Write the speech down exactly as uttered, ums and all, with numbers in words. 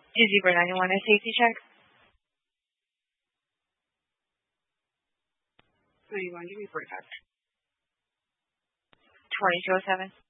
Is Zebra ninety-one a safety check? ninety-one, give me forty-five. twenty-two oh seven.